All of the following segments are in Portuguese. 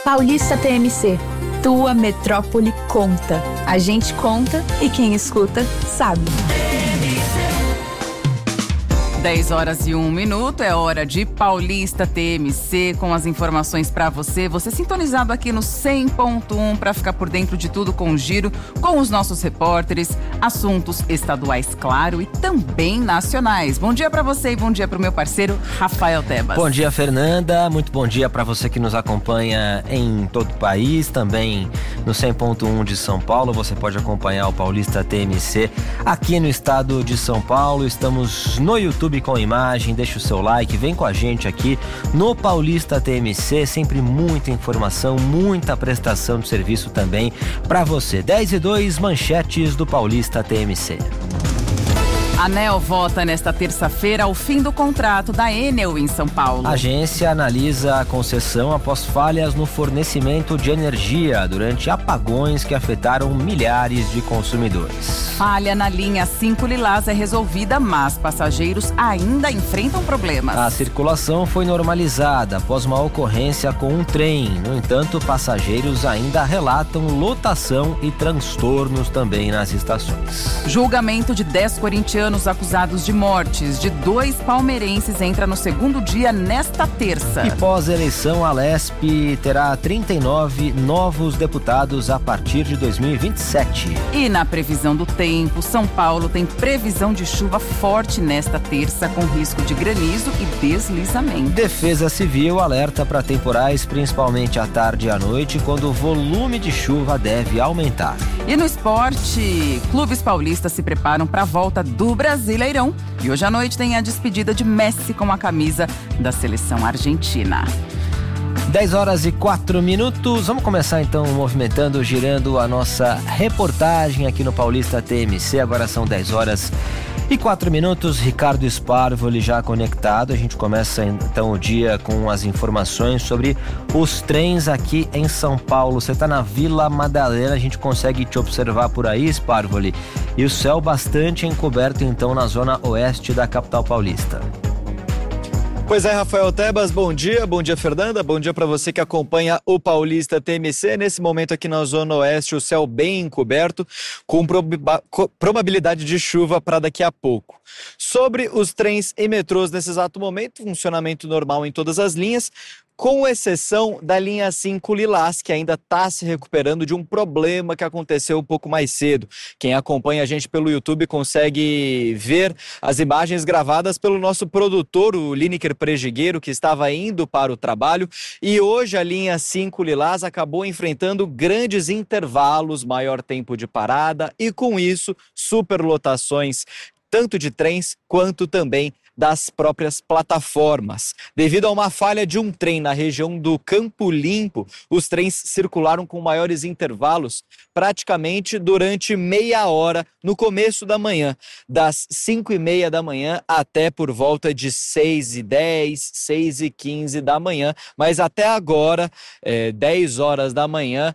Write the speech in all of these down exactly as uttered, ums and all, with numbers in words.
Paulista T M C. Tua metrópole conta. A gente conta e quem escuta sabe. dez horas e um minuto, é hora de Paulista T M C com as informações para você. Você sintonizado aqui no cem ponto um para ficar por dentro de tudo com o giro, com os nossos repórteres, assuntos estaduais, claro, e também nacionais. Bom dia para você e bom dia para o meu parceiro Rafael Tebas. Bom dia, Fernanda. Muito bom dia para você que nos acompanha em todo o país, também no cem ponto um de São Paulo. Você pode acompanhar o Paulista T M C aqui no estado de São Paulo. Estamos no YouTube com imagem, deixa o seu like, vem com a gente aqui no Paulista T M C, sempre muita informação, muita prestação de serviço também para você. dez e dois, manchetes do Paulista T M C. A ANEEL vota nesta terça-feira o fim do contrato da Enel em São Paulo. A agência analisa a concessão após falhas no fornecimento de energia durante apagões que afetaram milhares de consumidores. Falha na linha cinco Lilás é resolvida, mas passageiros ainda enfrentam problemas. A circulação foi normalizada após uma ocorrência com um trem. No entanto, passageiros ainda relatam lotação e transtornos também nas estações. Julgamento de dez corintianos acusados de mortes de dois palmeirenses entra no segundo dia nesta terça. E pós-eleição, a Lesp terá trinta e nove novos deputados a partir de dois mil e vinte e sete. E na previsão do tempo, São Paulo tem previsão de chuva forte nesta terça, com risco de granizo e deslizamento. Defesa Civil alerta para temporais, principalmente à tarde e à noite, quando o volume de chuva deve aumentar. E no esporte, clubes paulistas se preparam para a volta do Brasileirão. E hoje à noite tem a despedida de Messi com a camisa da seleção argentina. dez horas e quatro minutos. Vamos começar então movimentando, girando a nossa reportagem aqui no Paulista T M C. Agora são dez horas e quatro minutos. Ricardo Sparvoli já conectado. A gente começa então o dia com as informações sobre os trens aqui em São Paulo. Você está na Vila Madalena, a gente consegue te observar por aí, Sparvoli. E o céu bastante encoberto então na zona oeste da capital paulista. Pois é, Rafael Tebas, bom dia, bom dia, Fernanda, bom dia para você que acompanha o Paulista T M C. Nesse momento aqui na Zona Oeste, o céu bem encoberto, com proba- probabilidade de chuva para daqui a pouco. Sobre os trens e metrôs nesse exato momento, funcionamento normal em todas as linhas, com exceção da linha cinco Lilás, que ainda está se recuperando de um problema que aconteceu um pouco mais cedo. Quem acompanha a gente pelo YouTube consegue ver as imagens gravadas pelo nosso produtor, o Lineker Prejigueiro, que estava indo para o trabalho. E hoje a linha cinco Lilás acabou enfrentando grandes intervalos, maior tempo de parada e, com isso, superlotações, tanto de trens quanto também das próprias plataformas. Devido a uma falha de um trem na região do Campo Limpo, os trens circularam com maiores intervalos, praticamente durante meia hora no começo da manhã, das cinco e meia da manhã até por volta de seis e dez, seis e quinze da manhã, mas até agora, é, dez horas da manhã,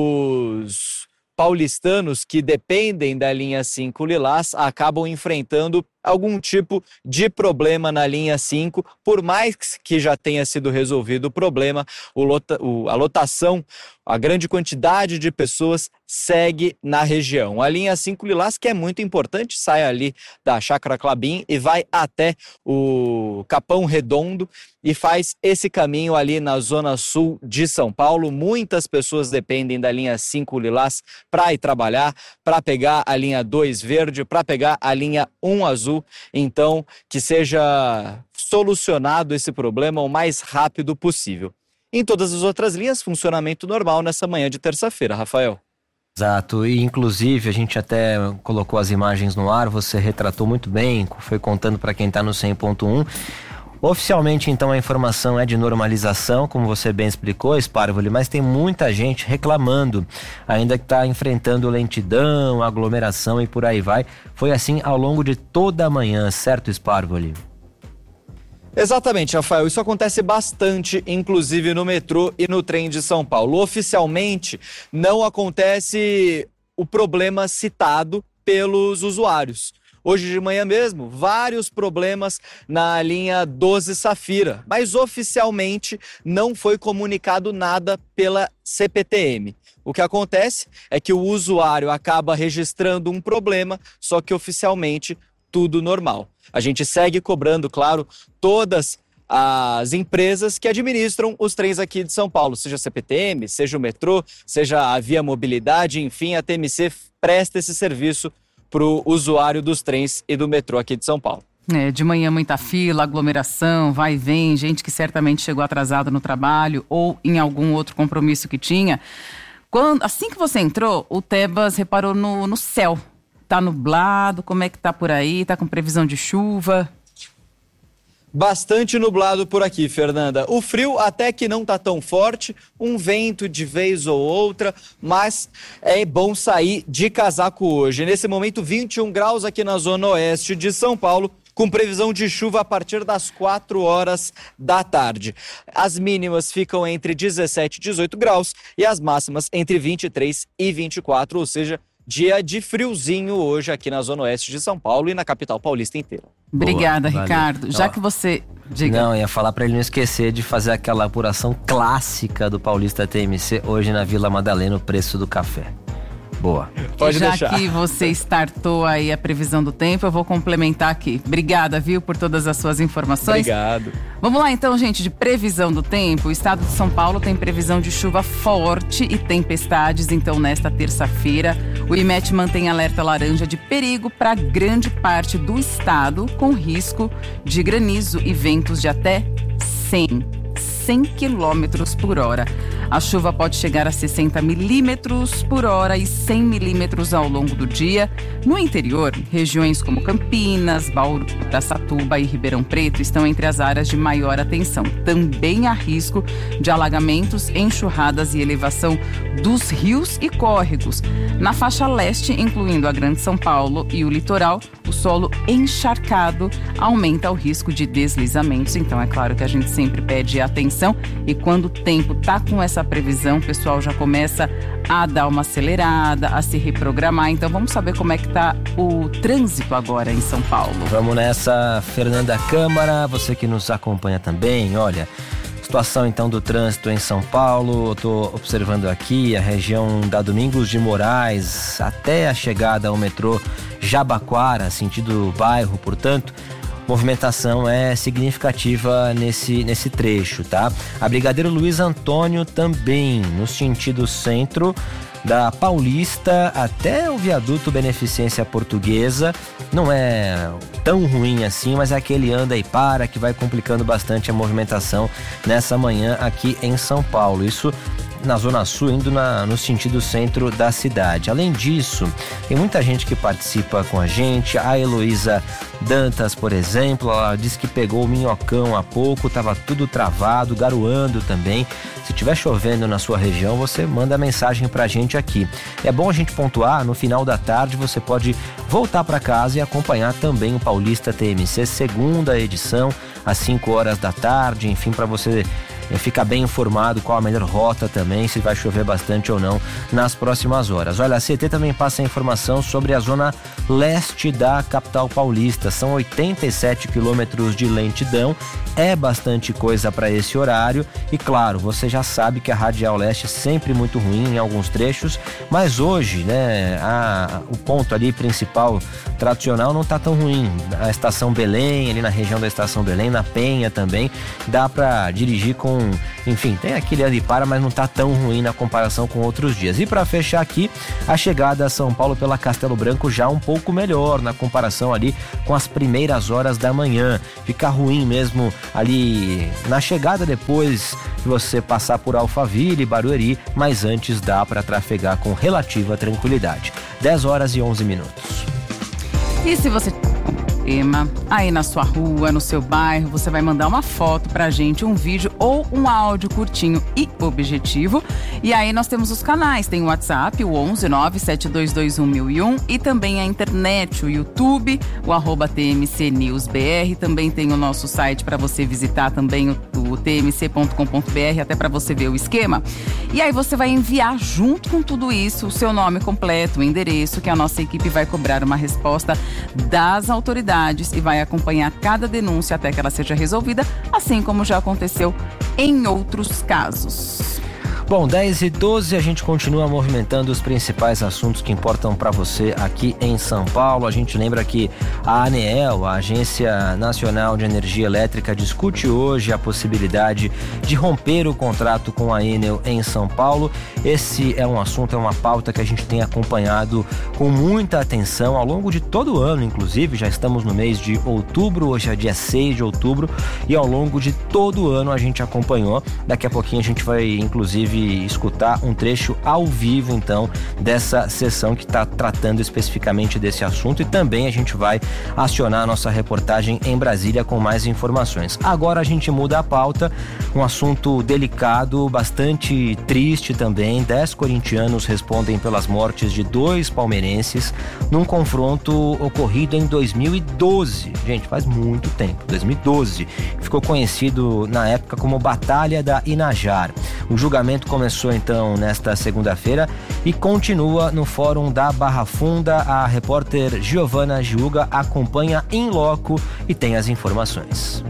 os paulistanos que dependem da linha cinco Lilás acabam enfrentando algum tipo de problema na linha cinco, por mais que já tenha sido resolvido o problema, o lota, o, a lotação, a grande quantidade de pessoas segue na região. A linha cinco Lilás, que é muito importante, sai ali da Chácara Clabin e vai até o Capão Redondo e faz esse caminho ali na zona sul de São Paulo. Muitas pessoas dependem da linha cinco Lilás para ir trabalhar, para pegar a linha dois verde, para pegar a linha um azul. Então, que seja solucionado esse problema o mais rápido possível. Em todas as outras linhas, funcionamento normal nessa manhã de terça-feira, Rafael. Exato, e inclusive a gente até colocou as imagens no ar, você retratou muito bem, foi contando para quem está no cem ponto um. Oficialmente, então, a informação é de normalização, como você bem explicou, Sparvoli, mas tem muita gente reclamando, ainda que está enfrentando lentidão, aglomeração e por aí vai. Foi assim ao longo de toda a manhã, certo, Sparvoli? Exatamente, Rafael. Isso acontece bastante, inclusive no metrô e no trem de São Paulo. Oficialmente, não acontece o problema citado pelos usuários. Hoje de manhã mesmo, vários problemas na linha doze Safira, mas oficialmente não foi comunicado nada pela C P T M. O que acontece é que o usuário acaba registrando um problema, só que oficialmente tudo normal. A gente segue cobrando, claro, todas as empresas que administram os trens aqui de São Paulo, seja a C P T M, seja o metrô, seja a Via Mobilidade, enfim, a T M C presta esse serviço para o usuário dos trens e do metrô aqui de São Paulo. É, de manhã muita fila, aglomeração, vai e vem, gente que certamente chegou atrasada no trabalho ou em algum outro compromisso que tinha. Quando, assim que você entrou, o Tebas reparou no, no céu. Tá nublado, como é que tá por aí? Tá com previsão de chuva? Bastante nublado por aqui, Fernanda. O frio até que não tá tão forte, um vento de vez ou outra, mas é bom sair de casaco hoje. Nesse momento, vinte e um graus aqui na zona oeste de São Paulo, com previsão de chuva a partir das quatro horas da tarde. As mínimas ficam entre dezessete e dezoito graus e as máximas entre vinte e três e vinte e quatro, ou seja, dia de friozinho hoje aqui na zona oeste de São Paulo e na capital paulista inteira. Obrigada, Boa, Ricardo. valeu. Já Ó, que você... Diga. Não, ia falar para ele não esquecer de fazer aquela apuração clássica do Paulista T M C hoje na Vila Madalena, o preço do café. Boa. Pode Já deixar. que você startou aí a previsão do tempo, eu vou complementar aqui. Obrigada, viu, por todas as suas informações. Obrigado. Vamos lá então, gente, de previsão do tempo. O estado de São Paulo tem previsão de chuva forte e tempestades, então nesta terça-feira o I M E T mantém alerta laranja de perigo para grande parte do estado, com risco de granizo e ventos de até cem quilômetros por hora. A chuva pode chegar a sessenta milímetros por hora e cem milímetros ao longo do dia. No interior, regiões como Campinas, Bauru, Araçatuba e Ribeirão Preto estão entre as áreas de maior atenção. Também há risco de alagamentos, enxurradas e elevação dos rios e córregos. Na faixa leste, incluindo a Grande São Paulo e o litoral, o solo encharcado aumenta o risco de deslizamentos. Então, é claro que a gente sempre pede atenção e quando o tempo tá com essa previsão, o pessoal já começa a dar uma acelerada, a se reprogramar. Então, vamos saber como é que tá o trânsito agora em São Paulo. Vamos nessa, Fernanda Câmara, você que nos acompanha também, olha... Situação então do trânsito em São Paulo, eu tô observando aqui a região da Domingos de Moraes até a chegada ao metrô Jabaquara, sentido bairro, portanto, movimentação é significativa nesse, nesse trecho, tá? A Brigadeiro Luiz Antônio também, no sentido centro, da Paulista até o viaduto Beneficência Portuguesa, não é tão ruim assim, mas é aquele anda e para que vai complicando bastante a movimentação nessa manhã aqui em São Paulo. Isso na Zona Sul, indo na, no sentido centro da cidade. Além disso, tem muita gente que participa com a gente. A Heloísa Dantas, por exemplo, ela disse que pegou o Minhocão há pouco, estava tudo travado, garoando também. Se estiver chovendo na sua região, você manda mensagem pra gente aqui. É bom a gente pontuar, no final da tarde você pode voltar para casa e acompanhar também o Paulista T M C, segunda edição, às cinco horas da tarde, enfim, para você ficar bem informado qual a melhor rota também, se vai chover bastante ou não nas próximas horas. Olha, a C T também passa a informação sobre a zona leste da capital paulista. São oitenta e sete quilômetros de lentidão, é bastante coisa para esse horário e claro, você já sabe que a Radial Leste é sempre muito ruim em alguns trechos, mas hoje, né, a, o ponto ali principal, tradicional, não está tão ruim. A estação Belém, ali na região da estação Belém, na Penha também, dá para dirigir com, enfim, tem aquele ali para, mas não está tão ruim na comparação com outros dias. E para fechar aqui, a chegada a São Paulo pela Castelo Branco já um pouco melhor na comparação ali com as primeiras horas da manhã. Fica ruim mesmo ali na chegada depois de você passar por Alphaville e Barueri, mas antes dá para trafegar com relativa tranquilidade. dez horas e onze minutos. E se você tema aí na sua rua, no seu bairro, você vai mandar uma foto pra gente, um vídeo ou um áudio curtinho e objetivo. E aí nós temos os canais, tem o WhatsApp, o onze nove sete dois dois um mil e um e também a internet, o YouTube, o arroba T M C News B R, também tem o nosso site para você visitar também o, o t m c ponto com ponto b r, até para você ver o esquema. E aí você vai enviar junto com tudo isso o seu nome completo, o endereço, que a nossa equipe vai cobrar uma resposta das autoridades e vai acompanhar cada denúncia até que ela seja resolvida, assim como já aconteceu em outros casos. Bom, dez e doze, a gente continua movimentando os principais assuntos que importam para você aqui em São Paulo. A gente lembra que a ANEEL, a Agência Nacional de Energia Elétrica, discute hoje a possibilidade de romper o contrato com a Enel em São Paulo. Esse é um assunto, é uma pauta que a gente tem acompanhado com muita atenção ao longo de todo o ano, inclusive. Já estamos no mês de outubro, hoje é dia seis de outubro, e ao longo de todo o ano a gente acompanhou. Daqui a pouquinho a gente vai, inclusive, escutar um trecho ao vivo, então, dessa sessão que está tratando especificamente desse assunto, e também a gente vai acionar a nossa reportagem em Brasília com mais informações. Agora a gente muda a pauta, um assunto delicado, bastante triste também. Dez corintianos respondem pelas mortes de dois palmeirenses num confronto ocorrido em dois mil e doze. Gente, faz muito tempo, dois mil e doze. Ficou conhecido na época como Batalha da Inajar. O julgamento começou então nesta segunda-feira e continua no Fórum da Barra Funda. A repórter Giovana Giuga acompanha em loco e tem as informações.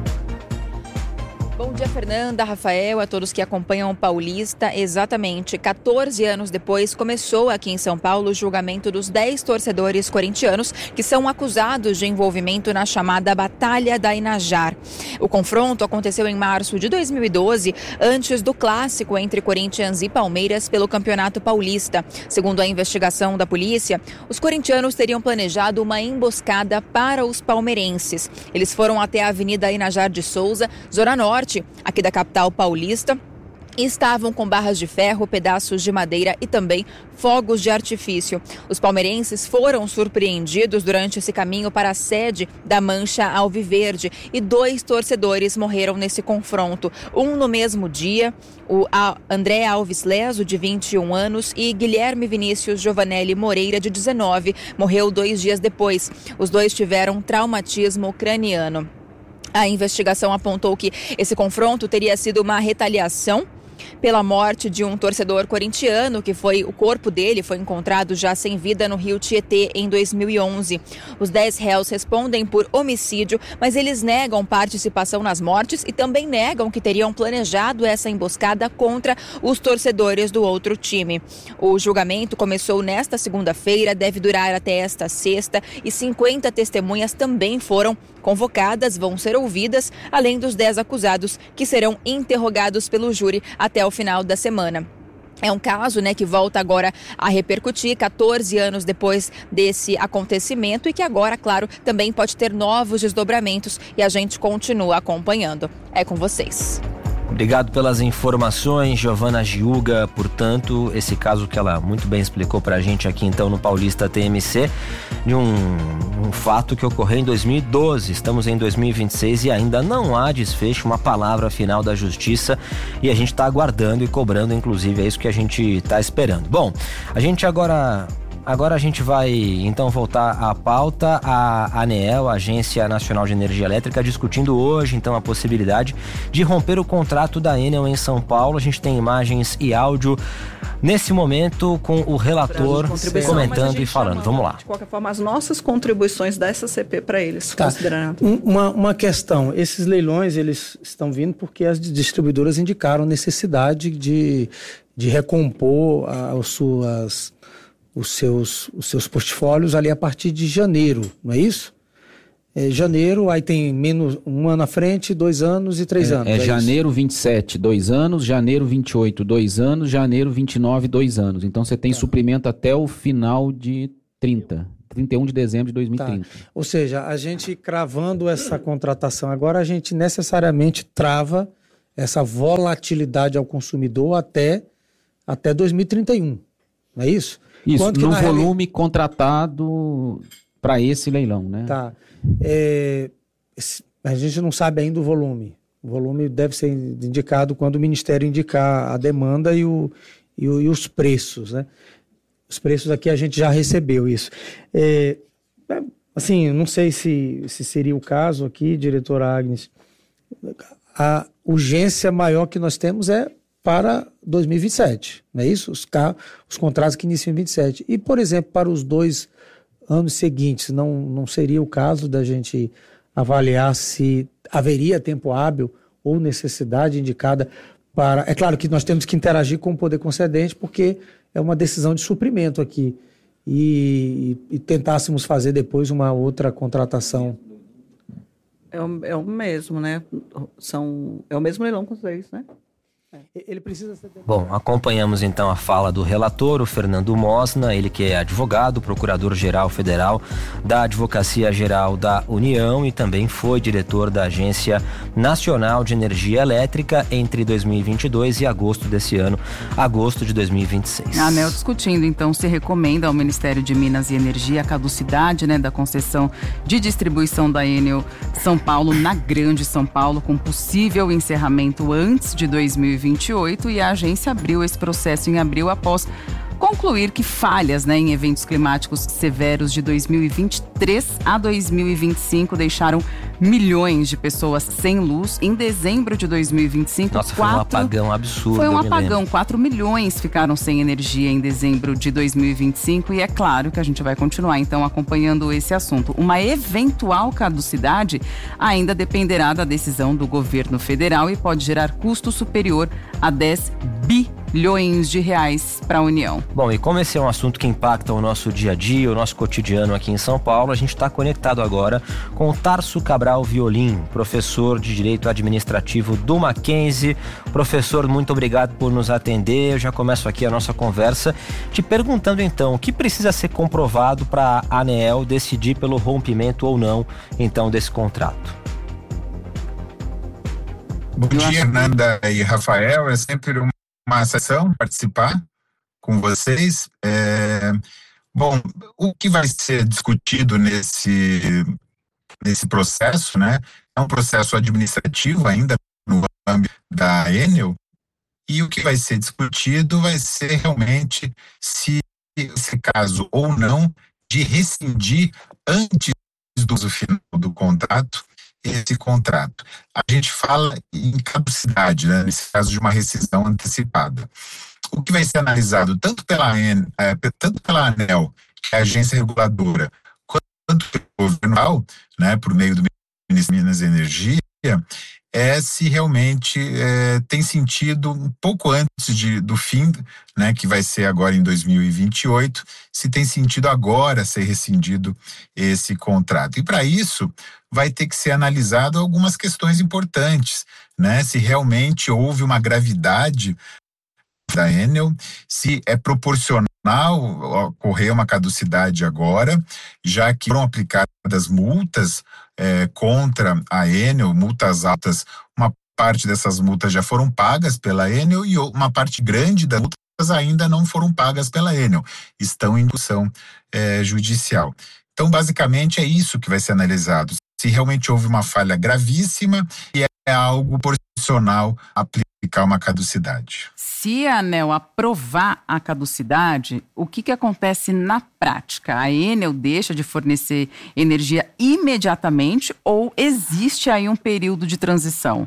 Bom dia, Fernanda, Rafael, a todos que acompanham o Paulista. Exatamente quatorze anos depois, começou aqui em São Paulo o julgamento dos dez torcedores corintianos que são acusados de envolvimento na chamada Batalha da Inajar. O confronto aconteceu em março de dois mil e doze, antes do clássico entre Corinthians e Palmeiras pelo Campeonato Paulista. Segundo a investigação da polícia, os corintianos teriam planejado uma emboscada para os palmeirenses. Eles foram até a Avenida Inajar de Souza, Zona Norte, aqui da capital paulista, e estavam com barras de ferro, pedaços de madeira e também fogos de artifício. Os palmeirenses foram surpreendidos durante esse caminho para a sede da Mancha Alviverde e dois torcedores morreram nesse confronto. Um no mesmo dia, o André Alves Leso, de vinte e um anos, e Guilherme Vinícius Giovanelli Moreira, de dezenove, morreu dois dias depois. Os dois tiveram traumatismo craniano. A investigação apontou que esse confronto teria sido uma retaliação pela morte de um torcedor corintiano, que foi, o corpo dele foi encontrado já sem vida no rio Tietê em dois mil e onze. Os dez réus respondem por homicídio, mas eles negam participação nas mortes e também negam que teriam planejado essa emboscada contra os torcedores do outro time. O julgamento começou nesta segunda-feira, deve durar até esta sexta, e cinquenta testemunhas também foram convocadas, vão ser ouvidas, além dos dez acusados que serão interrogados pelo júri até o final da semana. É um caso, né, que volta agora a repercutir quatorze anos depois desse acontecimento e que agora, claro, também pode ter novos desdobramentos, e a gente continua acompanhando. É com vocês. Obrigado pelas informações, Giovana Giuga. Portanto, esse caso que ela muito bem explicou pra gente aqui então no Paulista T M C, de um, um fato que ocorreu em dois mil e doze. Estamos em dois mil e vinte e seis e ainda não há desfecho, uma palavra final da justiça, e a gente está aguardando e cobrando, inclusive, é isso que a gente está esperando. Bom, a gente agora... Agora a gente vai então voltar à pauta. A ANEEL, a Agência Nacional de Energia Elétrica, discutindo hoje então a possibilidade de romper o contrato da Enel em São Paulo. A gente tem imagens e áudio nesse momento com o relator comentando e falando. Vamos lá. De qualquer forma, as nossas contribuições dessa C P para eles, tá. Considerando. Uma, uma questão, esses leilões eles estão vindo porque as distribuidoras indicaram necessidade de, de recompor as suas... Os seus, os seus portfólios ali a partir de janeiro, não é isso? É janeiro, aí tem menos um ano à frente, dois anos e três é, anos. É, é janeiro vinte e sete, dois anos, janeiro vinte e oito, dois anos, janeiro vinte e nove, dois anos. Então você tem tá. suprimento até o final de trinta, trinta e um de dezembro de dois mil e trinta. Tá. Ou seja, a gente cravando essa contratação agora, a gente necessariamente trava essa volatilidade ao consumidor até, até dois mil e trinta e um, não é isso? Isso, no volume reali... contratado para esse leilão, né? Tá. É, a gente não sabe ainda o volume. O volume deve ser indicado quando o Ministério indicar a demanda e, o, e, o, e os preços, né? Os preços aqui a gente já recebeu isso. É, assim, não sei se, se seria o caso aqui, diretora Agnes. A, urgência maior que nós temos é para dois mil e vinte e sete, não é isso? Os, carros, os contratos que iniciam em vinte e sete. E, por exemplo, para os dois anos seguintes, não, não seria o caso da gente avaliar se haveria tempo hábil ou necessidade indicada para... É claro que nós temos que interagir com o poder concedente, porque é uma decisão de suprimento aqui. E, e tentássemos fazer depois uma outra contratação. É o, é o mesmo, né? São, é o mesmo leilão com os dois, né? Ele precisa ser... Bom, acompanhamos então a fala do relator, o Fernando Mosna, ele que é advogado, procurador-geral federal da Advocacia Geral da União e também foi diretor da Agência Nacional de Energia Elétrica entre dois mil e vinte e dois e agosto desse ano, agosto de dois mil e vinte e seis. A ANEEL discutindo, então, se recomenda ao Ministério de Minas e Energia a caducidade, né, da concessão de distribuição da Enel São Paulo na Grande São Paulo, com possível encerramento antes de dois mil e vinte e oito, e a agência abriu esse processo em abril após concluir que falhas, né, em eventos climáticos severos de dois mil e vinte e três a dois mil e vinte e cinco deixaram milhões de pessoas sem luz. Em dezembro de dois mil e vinte e cinco, Nossa, quatro... foi um apagão absurdo. Foi um apagão, quatro milhões ficaram sem energia em dezembro de dois mil e vinte e cinco, e é claro que a gente vai continuar então acompanhando esse assunto. Uma eventual caducidade ainda dependerá da decisão do governo federal e pode gerar custo superior a dez bilhões de reais para a União. Bom, e como esse é um assunto que impacta o nosso dia a dia, o nosso cotidiano aqui em São Paulo, a gente está conectado agora com o Tarso Cabral Violim, professor de Direito Administrativo do Mackenzie. Professor, muito obrigado por nos atender. Eu já começo aqui a nossa conversa te perguntando então, o que precisa ser comprovado para a ANEEL decidir pelo rompimento ou não, então, desse contrato? Bom dia, Fernanda e Rafael. É sempre uma uma sessão participar com vocês. É, bom, o que vai ser discutido nesse, nesse processo, né? É um processo administrativo ainda no âmbito da Enel, e o que vai ser discutido vai ser realmente se esse caso ou não de rescindir antes do uso final do contrato esse contrato. A gente fala em caducidade, né, nesse caso de uma rescisão antecipada. O que vai ser analisado tanto pela, AN, é, tanto pela ANEEL, que é a agência reguladora, quanto pelo governo, né, por meio do Ministério de Minas e Energia, é se realmente é, tem sentido um pouco antes de, do fim, né, que vai ser agora em dois mil e vinte e oito, se tem sentido agora ser rescindido esse contrato. E para isso vai ter que ser analisado algumas questões importantes, né, se realmente houve uma gravidade da Enel, se é proporcional ocorrer uma caducidade agora, já que foram aplicadas multas é, contra a Enel, multas altas, uma parte dessas multas já foram pagas pela Enel e uma parte grande das multas ainda não foram pagas pela Enel, estão em discussão é, judicial. Então, basicamente, é isso que vai ser analisado, se realmente houve uma falha gravíssima e é algo proporcional aplicar uma caducidade. Se a ANEEL aprovar a caducidade, o que, que acontece na prática? A Enel deixa de fornecer energia imediatamente ou existe aí um período de transição?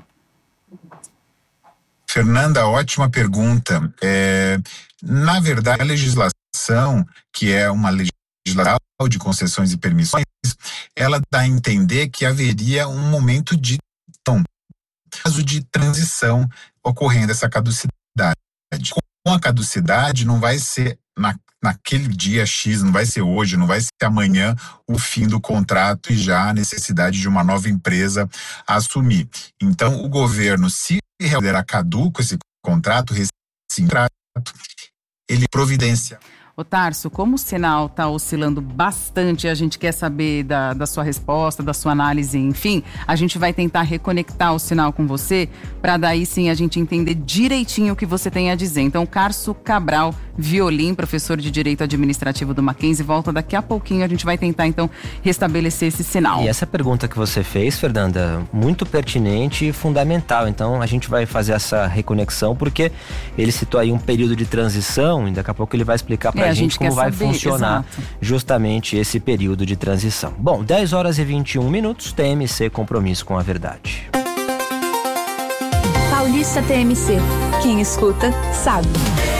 Fernanda, ótima pergunta. É, na verdade, a legislação, que é uma legislação de concessões e permissões, ela dá a entender que haveria um momento de então, caso de transição ocorrendo essa caducidade. Com a caducidade não vai ser na, naquele dia X, não vai ser hoje, não vai ser amanhã o fim do contrato e já a necessidade de uma nova empresa assumir. Então o governo, se considerar caduco esse contrato, esse contrato, ele providencia. Ô Tarso, como o sinal está oscilando bastante, a gente quer saber da, da sua resposta, da sua análise, enfim, a gente vai tentar reconectar o sinal com você, para daí sim a gente entender direitinho o que você tem a dizer. Então, Tarso Cabral Violim, professor de Direito Administrativo do Mackenzie, volta daqui a pouquinho, a gente vai tentar então restabelecer esse sinal. E essa pergunta que você fez, Fernanda, muito pertinente e fundamental, então a gente vai fazer essa reconexão, porque ele citou aí um período de transição, e daqui a pouco ele vai explicar para é, a gente, gente como vai saber, funcionar exato. justamente esse período de transição. Bom, dez horas e vinte e um minutos, T M C, compromisso com a verdade. Paulista T M C. Quem escuta, sabe.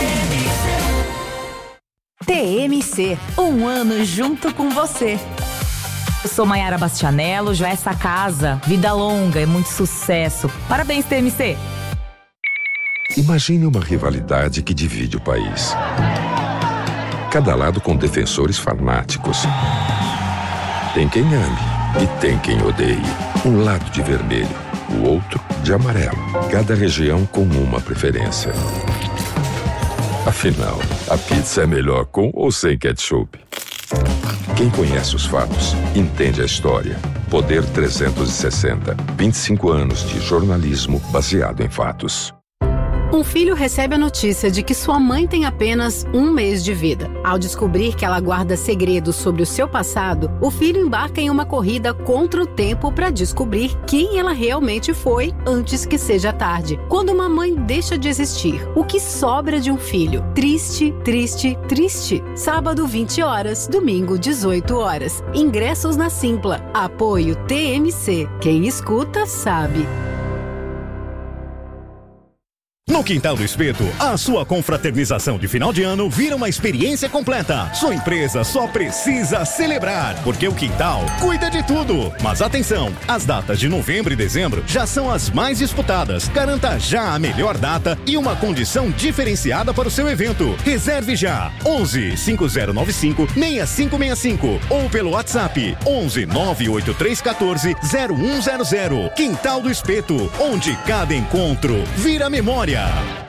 T M C, um ano junto com você. Eu sou Maiara Bastianello, já essa casa, vida longa e muito sucesso. Parabéns, T M C. Imagine uma rivalidade que divide o país. Cada lado com defensores fanáticos. Tem quem ame e tem quem odeie. Um lado de vermelho, o outro de amarelo. Cada região com uma preferência. Afinal, a pizza é melhor com ou sem ketchup? Quem conhece os fatos, entende a história. Poder trezentos e sessenta. vinte e cinco anos de jornalismo baseado em fatos. Um filho recebe a notícia de que sua mãe tem apenas um mês de vida. Ao descobrir que ela guarda segredos sobre o seu passado, o filho embarca em uma corrida contra o tempo para descobrir quem ela realmente foi antes que seja tarde. Quando uma mãe deixa de existir, o que sobra de um filho? Triste, triste, triste. Sábado, vinte horas, domingo, dezoito horas. Ingressos na Simpla. Apoio T M C. Quem escuta, sabe. No Quintal do Espeto, a sua confraternização de final de ano vira uma experiência completa. Sua empresa só precisa celebrar, porque o Quintal cuida de tudo. Mas atenção, as datas de novembro e dezembro já são as mais disputadas. Garanta já a melhor data e uma condição diferenciada para o seu evento. Reserve já, onze, cinco zero nove cinco, seis cinco seis cinco ou pelo WhatsApp onze, nove oito três um quatro, zero um zero zero. Quintal do Espeto, onde cada encontro vira memória.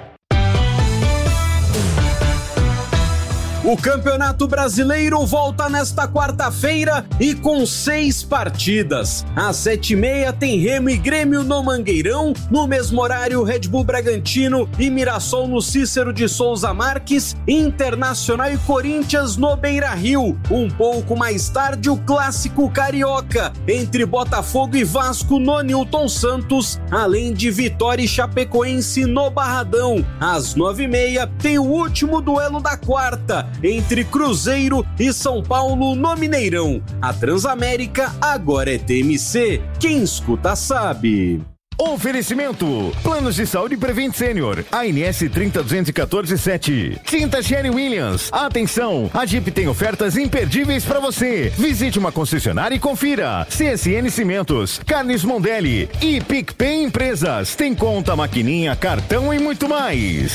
O Campeonato Brasileiro volta nesta quarta-feira e com seis partidas. Às sete e meia tem Remo e Grêmio no Mangueirão. No mesmo horário, Red Bull Bragantino e Mirassol no Cícero de Souza Marques. Internacional e Corinthians no Beira-Rio. Um pouco mais tarde, o Clássico Carioca entre Botafogo e Vasco no Newton Santos, além de Vitória e Chapecoense no Barradão. Às nove e meia tem o último duelo da quarta entre Cruzeiro e São Paulo no Mineirão. A Transamérica agora é T M C. Quem escuta sabe. Oferecimento: Planos de Saúde Prevent Senior, A N S trinta duzentos e quatorze sete. Tinta Sherry Williams. Atenção, a Jeep tem ofertas imperdíveis para você. Visite uma concessionária e confira. C S N Cimentos, Carnes Mondelli e PicPay Empresas. Tem conta, maquininha, cartão e muito mais.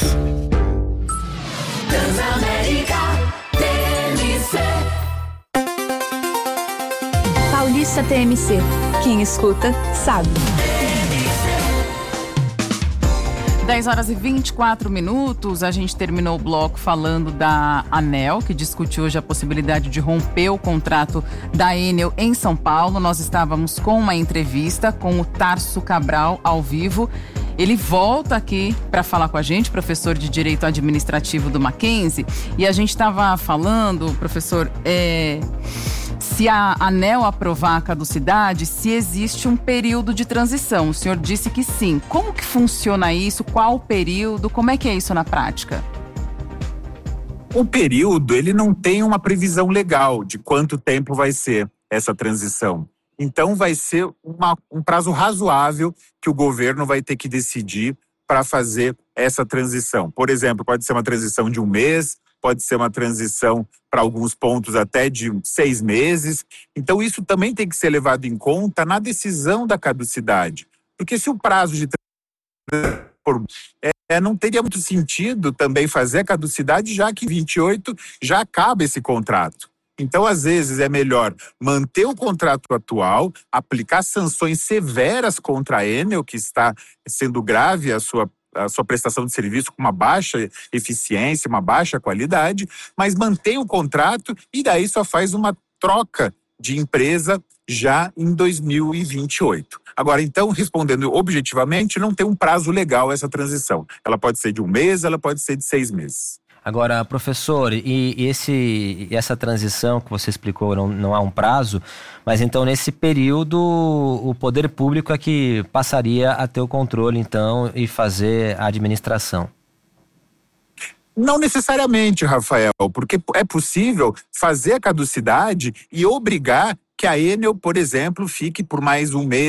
Transamérica T M C. Paulista T M C. Quem escuta, sabe. dez horas e vinte e quatro minutos, a gente terminou o bloco falando da ANEEL, que discute hoje a possibilidade de romper o contrato da Enel em São Paulo. Nós estávamos com uma entrevista com o Tarso Cabral ao vivo. Ele volta aqui para falar com a gente, professor de Direito Administrativo do Mackenzie, e a gente estava falando, professor, é, se a ANEEL aprovar a caducidade, se existe um período de transição. O senhor disse que sim. Como que funciona isso? Qual o período? Como é que é isso na prática? O período, ele não tem uma previsão legal de quanto tempo vai ser essa transição. Então, vai ser uma, um prazo razoável que o governo vai ter que decidir para fazer essa transição. Por exemplo, pode ser uma transição de um mês, pode ser uma transição para alguns pontos até de seis meses. Então, isso também tem que ser levado em conta na decisão da caducidade. Porque se o prazo de transição é, não teria muito sentido também fazer a caducidade, já que em vinte e oito já acaba esse contrato. Então, às vezes, é melhor manter o contrato atual, aplicar sanções severas contra a Enel, que está sendo grave a sua, a sua prestação de serviço com uma baixa eficiência, uma baixa qualidade, mas mantém o contrato e daí só faz uma troca de empresa já em dois mil e vinte e oito. Agora, então, respondendo objetivamente, não tem um prazo legal essa transição. Ela pode ser de um mês, ela pode ser de seis meses. Agora, professor, e esse, essa transição que você explicou, não, não há um prazo, mas então nesse período o poder público é que passaria a ter o controle, então, e fazer a administração? Não necessariamente, Rafael, porque é possível fazer a caducidade e obrigar que a Enel, por exemplo, fique por mais um mês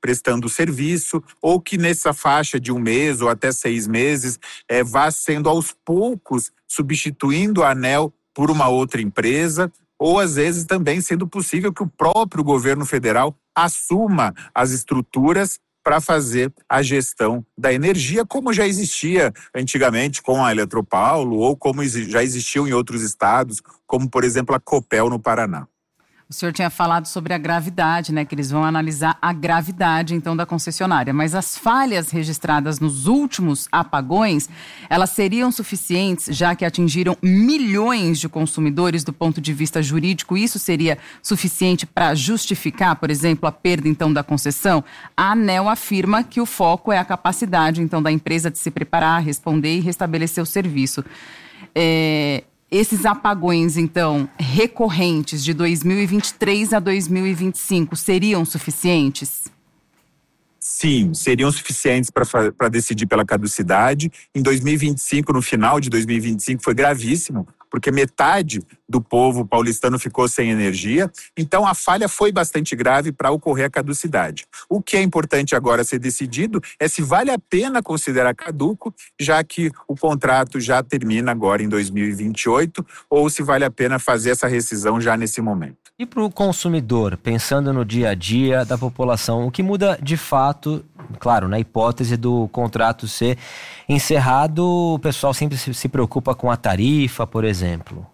prestando serviço, ou que nessa faixa de um mês ou até seis meses é, vá sendo aos poucos substituindo a ANEEL por uma outra empresa, ou às vezes também sendo possível que o próprio governo federal assuma as estruturas para fazer a gestão da energia, como já existia antigamente com a Eletropaulo, ou como já existiu em outros estados, como por exemplo a Copel no Paraná. O senhor tinha falado sobre a gravidade, né? Que eles vão analisar a gravidade, então, da concessionária. Mas as falhas registradas nos últimos apagões, elas seriam suficientes, já que atingiram milhões de consumidores do ponto de vista jurídico? Isso seria suficiente para justificar, por exemplo, a perda, então, da concessão? A ANEEL afirma que o foco é a capacidade, então, da empresa de se preparar, responder e restabelecer o serviço. É... Esses apagões, então, recorrentes de dois mil e vinte e três a dois mil e vinte e cinco seriam suficientes? Sim, seriam suficientes para decidir pela caducidade. Em dois mil e vinte e cinco, no final de dois mil e vinte e cinco, foi gravíssimo, porque metade do povo paulistano ficou sem energia. Então, a falha foi bastante grave para ocorrer a caducidade. O que é importante agora ser decidido é se vale a pena considerar caduco, já que o contrato já termina agora em dois mil e vinte e oito, ou se vale a pena fazer essa rescisão já nesse momento. E para o consumidor, pensando no dia a dia da população, o que muda de fato, claro, na hipótese do contrato ser encerrado, o pessoal sempre se preocupa com a tarifa, por exemplo?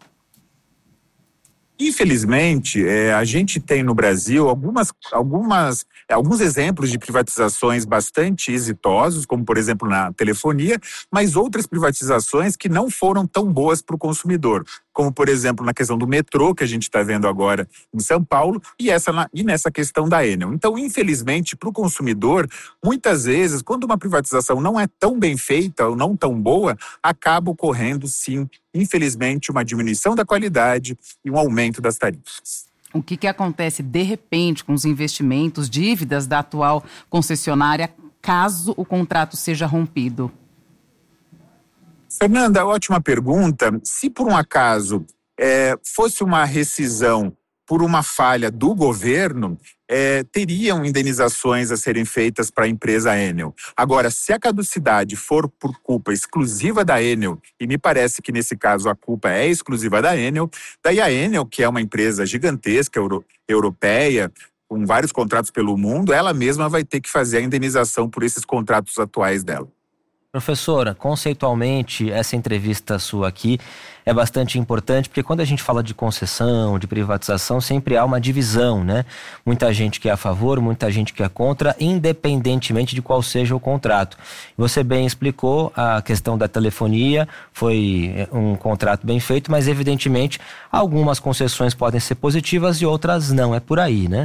Infelizmente, é, a gente tem no Brasil algumas, algumas, alguns exemplos de privatizações bastante exitosos, como por exemplo na telefonia, mas outras privatizações que não foram tão boas para o consumidor, como por exemplo na questão do metrô, que a gente está vendo agora em São Paulo, e, essa, e nessa questão da Enel. Então, infelizmente, para o consumidor, muitas vezes, quando uma privatização não é tão bem feita ou não tão boa, acaba ocorrendo, sim, infelizmente, uma diminuição da qualidade e um aumento das tarifas. O que, que acontece, de repente, com os investimentos, dívidas da atual concessionária, caso o contrato seja rompido? Fernanda, ótima pergunta. Se por um acaso é, fosse uma rescisão por uma falha do governo, é, teriam indenizações a serem feitas para a empresa Enel. Agora, se a caducidade for por culpa exclusiva da Enel, e me parece que nesse caso a culpa é exclusiva da Enel, daí a Enel, que é uma empresa gigantesca, euro, europeia, com vários contratos pelo mundo, ela mesma vai ter que fazer a indenização por esses contratos atuais dela. Professora, conceitualmente, essa entrevista sua aqui é bastante importante, porque quando a gente fala de concessão, de privatização, sempre há uma divisão, né? Muita gente que é a favor, muita gente que é contra, independentemente de qual seja o contrato. Você bem explicou a questão da telefonia, foi um contrato bem feito, mas evidentemente algumas concessões podem ser positivas e outras não, é por aí, né?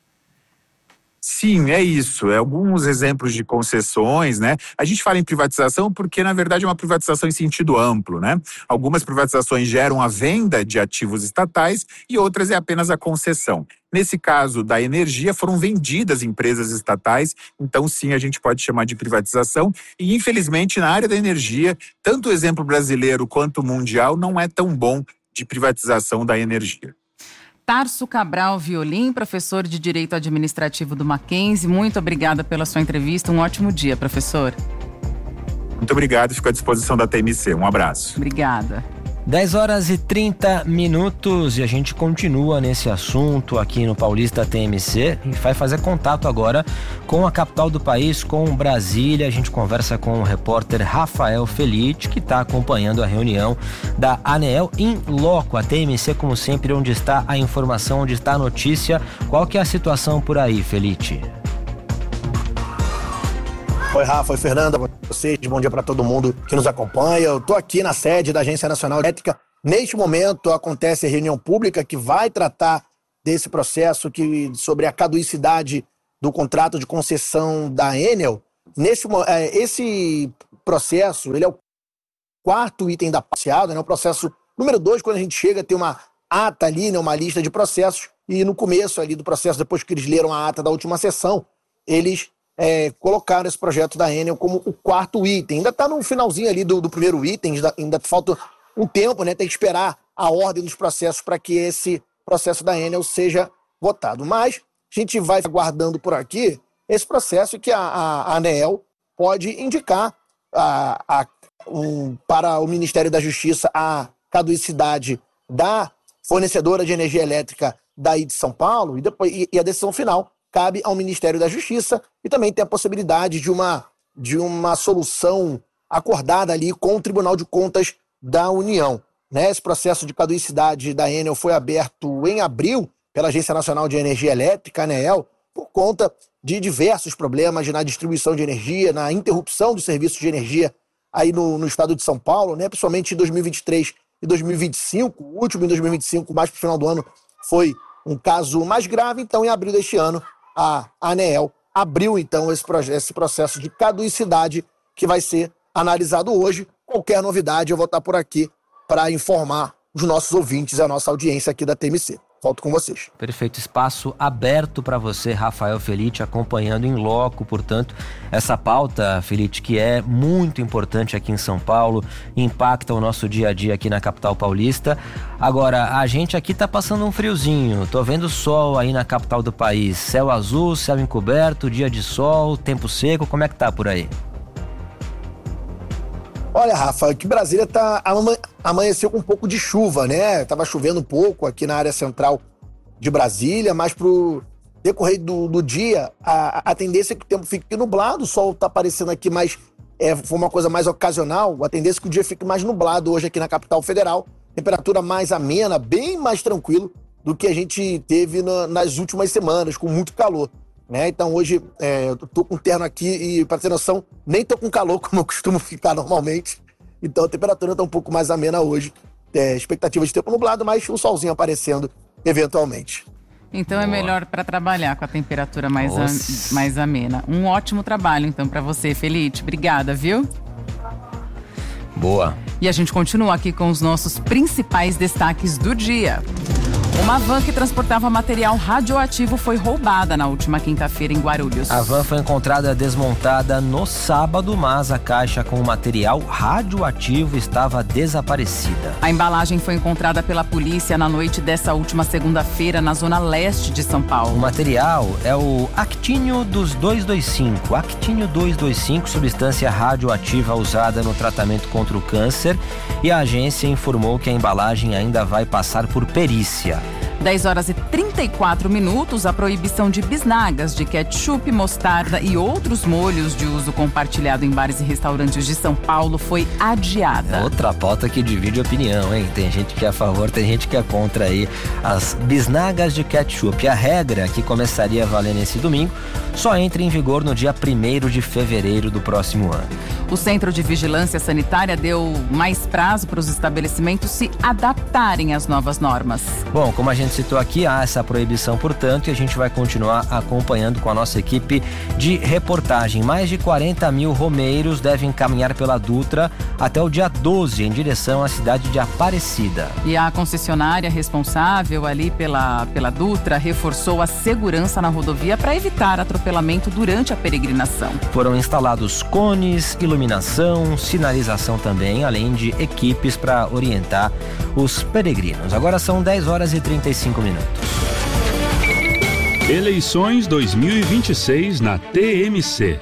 Sim, é isso. É alguns exemplos de concessões, né? A gente fala em privatização porque, na verdade, é uma privatização em sentido amplo, né? Algumas privatizações geram a venda de ativos estatais e outras é apenas a concessão. Nesse caso da energia, foram vendidas empresas estatais, então sim, a gente pode chamar de privatização. E, infelizmente, na área da energia, tanto o exemplo brasileiro quanto o mundial não é tão bom de privatização da energia. Tarso Cabral Violim, professor de Direito Administrativo do Mackenzie, muito obrigada pela sua entrevista. Um ótimo dia, professor. Muito obrigado, fico à disposição da T M C. Um abraço. Obrigada. dez horas e trinta minutos e a gente continua nesse assunto aqui no Paulista T M C e vai fazer contato agora com a capital do país, com Brasília. A gente conversa com o repórter Rafael Felite, que está acompanhando a reunião da ANEEL em loco. A T M C, como sempre, onde está a informação, onde está a notícia. Qual que é a situação por aí, Felite? Oi, Rafa, oi, Fernanda, vocês, bom dia para todo mundo que nos acompanha. Eu estou aqui na sede da Agência Nacional de Elétrica. Neste momento acontece a reunião pública que vai tratar desse processo que, sobre a caducidade do contrato de concessão da Enel. Nesse, esse processo, ele é o quarto item da passeada, né? O processo número dois, quando a gente chega, tem uma ata ali, né? Uma lista de processos, e no começo ali do processo, depois que eles leram a ata da última sessão, eles É, colocaram esse projeto da Enel como o quarto item. Ainda está no finalzinho ali do, do primeiro item, ainda, ainda falta um tempo, né? Tem que esperar a ordem dos processos para que esse processo da Enel seja votado. Mas a gente vai aguardando por aqui esse processo que a, a, a ANEEL pode indicar a, a, um, para o Ministério da Justiça a caducidade da fornecedora de energia elétrica daí de São Paulo, e, depois, e, e a decisão final cabe ao Ministério da Justiça, e também tem a possibilidade de uma, de uma solução acordada ali com o Tribunal de Contas da União. Né? Esse processo de caducidade da Enel foi aberto em abril pela Agência Nacional de Energia Elétrica, ANEEL, por conta de diversos problemas na distribuição de energia, na interrupção dos serviços de energia aí no, no estado de São Paulo, né? Principalmente em dois mil e vinte e três e dois mil e vinte e cinco, o último em dois mil e vinte e cinco, mais para o final do ano, foi um caso mais grave. Então, em abril deste ano, a ANEEL abriu então esse, esse processo de caducidade que vai ser analisado hoje. Qualquer novidade eu vou estar por aqui para informar os nossos ouvintes e a nossa audiência aqui da T M C. Volto com vocês. Perfeito, espaço aberto para você, Rafael Felite, acompanhando em loco, portanto, essa pauta, Felite, que é muito importante aqui em São Paulo, impacta o nosso dia a dia aqui na capital paulista. Agora, a gente aqui tá passando um friozinho, tô vendo sol aí na capital do país, céu azul, céu encoberto, dia de sol, tempo seco, como é que tá por aí? Olha, Rafa, que Brasília tá, amanheceu com um pouco de chuva, né? Tava chovendo um pouco aqui na área central de Brasília, mas pro decorrer do, do dia, a, a tendência é que o tempo fique nublado, o sol tá aparecendo aqui, mas é, foi uma coisa mais ocasional, a tendência é que o dia fique mais nublado hoje aqui na capital federal, temperatura mais amena, bem mais tranquilo do que a gente teve na, nas últimas semanas, com muito calor. Né? Então hoje é, eu tô com terno aqui e, para ter noção, nem tô com calor como eu costumo ficar normalmente. Então a temperatura tá um pouco mais amena hoje. É, expectativa de tempo nublado, mas um solzinho aparecendo eventualmente. Então Boa. É melhor para trabalhar com a temperatura mais, a, mais amena. Um ótimo trabalho então para você, Felite. Obrigada, viu? Boa. E a gente continua aqui com os nossos principais destaques do dia. Uma van que transportava material radioativo foi roubada na última quinta-feira em Guarulhos. A van foi encontrada desmontada no sábado, mas a caixa com o material radioativo estava desaparecida. A embalagem foi encontrada pela polícia na noite dessa última segunda-feira na zona leste de São Paulo. O material é o actínio dos duzentos e vinte e cinco. Actínio duzentos e vinte e cinco, substância radioativa usada no tratamento contra o câncer, e a agência informou que a embalagem ainda vai passar por perícia. dez horas e trinta e quatro minutos, a proibição de bisnagas de ketchup, mostarda e outros molhos de uso compartilhado em bares e restaurantes de São Paulo foi adiada. É outra pauta que divide opinião, hein? Tem gente que é a favor, tem gente que é contra aí as bisnagas de ketchup. A regra, que começaria a valer nesse domingo, só entra em vigor no dia primeiro de fevereiro do próximo ano. O Centro de Vigilância Sanitária deu mais prazo para os estabelecimentos se adaptarem às novas normas. Bom, como a gente citou aqui, há essa proibição, portanto, e a gente vai continuar acompanhando com a nossa equipe de reportagem. Mais de quarenta mil romeiros devem caminhar pela Dutra até o dia doze, em direção à cidade de Aparecida. E a concessionária responsável ali pela, pela Dutra reforçou a segurança na rodovia para evitar atropelamento durante a peregrinação. Foram instalados cones, iluminação, sinalização também, além de equipes para orientar os peregrinos. Agora são dez horas e trinta e cinco minutos. Eleições dois mil e vinte e seis na T M C.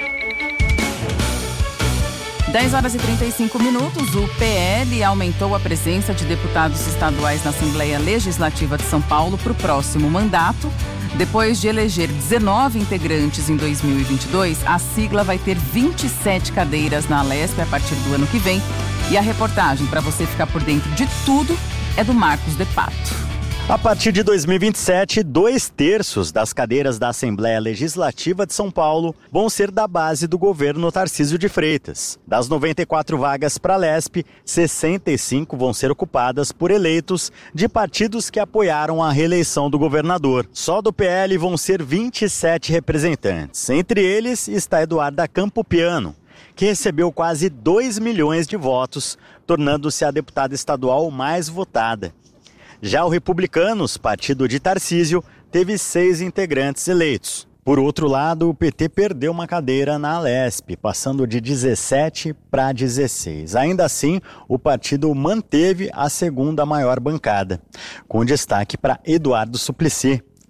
dez horas e trinta e cinco minutos, o P L aumentou a presença de deputados estaduais na Assembleia Legislativa de São Paulo para o próximo mandato. Depois de eleger dezenove integrantes em dois mil e vinte e dois, a sigla vai ter vinte e sete cadeiras na Alesp a partir do ano que vem. E a reportagem, para você ficar por dentro de tudo, é do Marcos de Pato. A partir de dois mil e vinte e sete, dois terços das cadeiras da Assembleia Legislativa de São Paulo vão ser da base do governo Tarcísio de Freitas. Das noventa e quatro vagas para a Lesp, sessenta e cinco vão ser ocupadas por eleitos de partidos que apoiaram a reeleição do governador. Só do P L vão ser vinte e sete representantes. Entre eles está Eduarda Campopiano, que recebeu quase dois milhões de votos, tornando-se a deputada estadual mais votada. Já o Republicanos, partido de Tarcísio, teve seis integrantes eleitos. Por outro lado, o P T perdeu uma cadeira na Alesp, passando de dezessete para dezesseis. Ainda assim, o partido manteve a segunda maior bancada, com destaque para Eduardo Suplicy.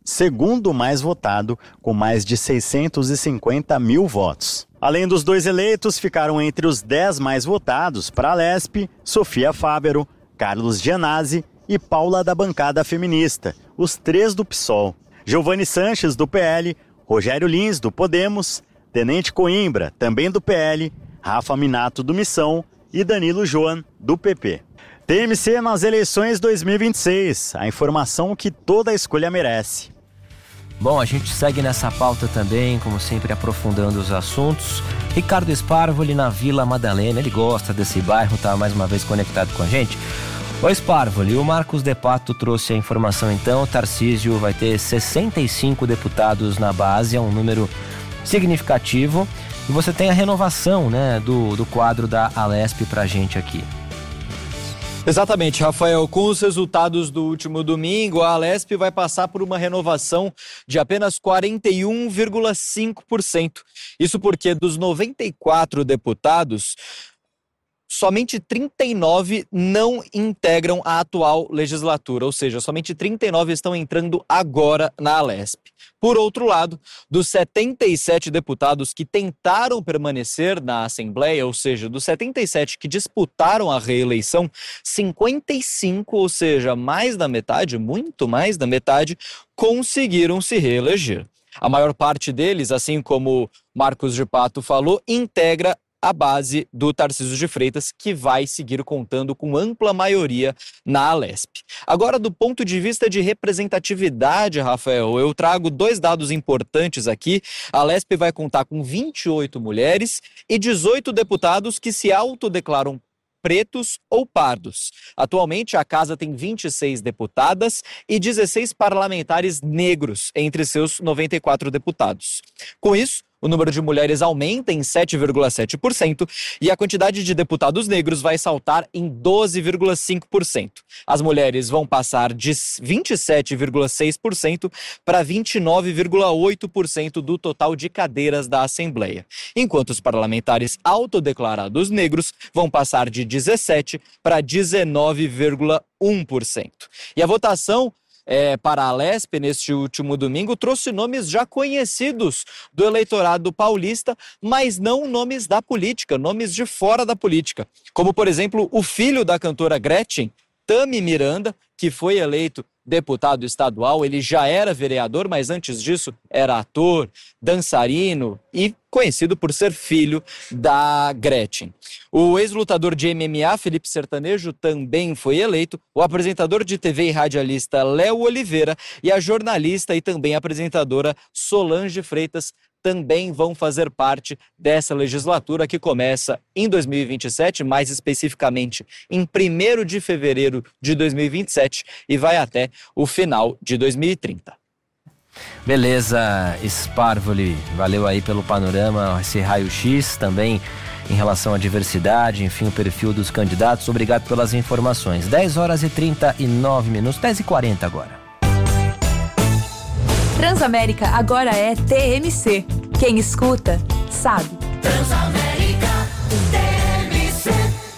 segundo mais votado, com mais de seiscentos e cinquenta mil votos. Além dos dois eleitos, ficaram entre os dez mais votados para a Lesp, Sofia Fávero, Carlos Gianazzi e Paula da bancada feminista, os três do PSOL. Giovanni Sanches, do P L, Rogério Lins, do Podemos, Tenente Coimbra, também do P L, Rafa Minato, do Missão e Danilo Joan, do P P. T M C nas eleições dois mil e vinte e seis, a informação que toda escolha merece. Bom, a gente segue nessa pauta também, como sempre, aprofundando os assuntos. Ricardo Sparvoli na Vila Madalena, ele gosta desse bairro, tá mais uma vez conectado com a gente. Ô Sparvoli, o Marcos De Pato trouxe a informação então, o Tarcísio vai ter sessenta e cinco deputados na base, é um número significativo. E você tem a renovação, né, do, do quadro da Alesp pra gente aqui. Exatamente, Rafael. Com os resultados do último domingo, a Alesp vai passar por uma renovação de apenas quarenta e um vírgula cinco por cento. Isso porque dos noventa e quatro deputados, somente trinta e nove não integram a atual legislatura, ou seja, somente trinta e nove estão entrando agora na Alesp. Por outro lado, dos setenta e sete deputados que tentaram permanecer na Assembleia, ou seja, dos setenta e sete que disputaram a reeleição, cinquenta e cinco, ou seja, mais da metade, muito mais da metade, conseguiram se reeleger. A maior parte deles, assim como Marcos de Pato falou, integra a base do Tarcísio de Freitas, que vai seguir contando com ampla maioria na Alesp. Agora, do ponto de vista de representatividade, Rafael, eu trago dois dados importantes aqui. A Alesp vai contar com vinte e oito mulheres e dezoito deputados que se autodeclaram pretos ou pardos. Atualmente, a casa tem vinte e seis deputadas e dezesseis parlamentares negros entre seus noventa e quatro deputados. Com isso, o número de mulheres aumenta em sete vírgula sete por cento e a quantidade de deputados negros vai saltar em doze vírgula cinco por cento. As mulheres vão passar de vinte e sete vírgula seis por cento para vinte e nove vírgula oito por cento do total de cadeiras da Assembleia, enquanto os parlamentares autodeclarados negros vão passar de dezessete para dezenove vírgula um por cento. E a votação É, para a Alesp, neste último domingo, trouxe nomes já conhecidos do eleitorado paulista, mas não nomes da política, nomes de fora da política. Como, por exemplo, o filho da cantora Gretchen, Tami Miranda, que foi eleito deputado estadual. Ele já era vereador, mas antes disso era ator, dançarino e conhecido por ser filho da Gretchen. O ex-lutador de M M A, Felipe Sertanejo, também foi eleito. O apresentador de T V e radialista Léo Oliveira e a jornalista e também apresentadora Solange Freitas também vão fazer parte dessa legislatura que começa em dois mil e vinte e sete, mais especificamente em primeiro de fevereiro de dois mil e vinte e sete e vai até o final de dois mil e trinta. Beleza, Sparvoli, valeu aí pelo panorama, esse raio-x também em relação à diversidade, enfim, o perfil dos candidatos. Obrigado pelas informações. dez horas e trinta e nove minutos, dez e quarenta agora. Transamérica agora é T M C. Quem escuta, sabe. Transamérica, T M C.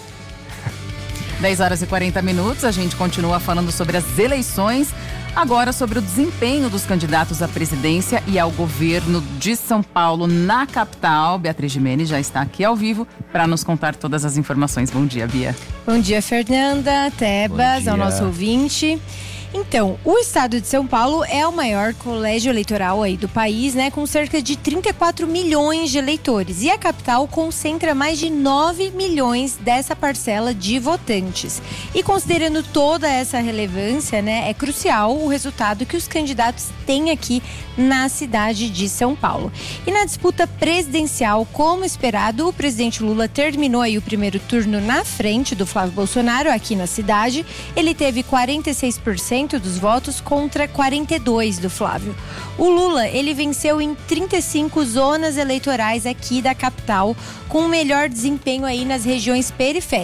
dez horas e quarenta minutos, a gente continua falando sobre as eleições, agora sobre o desempenho dos candidatos à presidência e ao governo de São Paulo na capital. Beatriz Gimenez já está aqui ao vivo para nos contar todas as informações. Bom dia, Bia. Bom dia, Fernanda, Tebas, ao nosso ouvinte. Então, o estado de São Paulo é o maior colégio eleitoral aí do país, né, com cerca de trinta e quatro milhões de eleitores. E a capital concentra mais de nove milhões dessa parcela de votantes. E considerando toda essa relevância, né, é crucial o resultado que os candidatos têm aqui na cidade de São Paulo. E na disputa presidencial, como esperado, o presidente Lula terminou aí o primeiro turno na frente do Flávio Bolsonaro aqui na cidade. Ele teve quarenta e seis por cento dos votos contra quarenta e dois do Flávio. O Lula, ele venceu em trinta e cinco zonas eleitorais aqui da capital, com o melhor desempenho aí nas regiões periféricas.